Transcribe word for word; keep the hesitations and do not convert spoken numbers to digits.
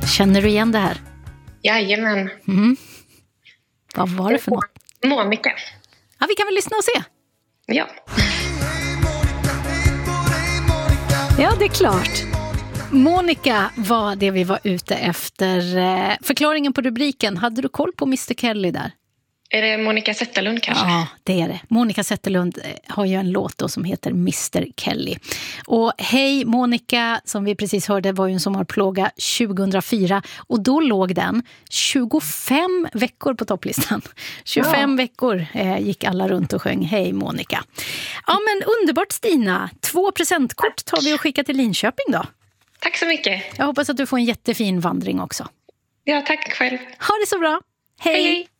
Känner du igen det här? Jajamän. Mm. Vad var det för något? Monica. Ja, vi kan väl lyssna och se. Ja. Ja, det är klart. Monica var det vi var ute efter. Förklaringen på rubriken, hade du koll på mister Kelly där? Är det Monica Zetterlund kanske? Ja, det är det. Monica Zetterlund har ju en låt då som heter mister Kelly. Och Hej Monica, som vi precis hörde, var ju en sommarplåga tjugohundrafyra. Och då låg den tjugofem veckor på topplistan. tjugofem ja. veckor eh, gick alla runt och sjöng Hej Monica. Ja, men underbart Stina. Två presentkort tar vi och skickar till Linköping då. Tack så mycket. Jag hoppas att du får en jättefin vandring också. Ja, tack själv. Ha det så bra. Hej! Hej.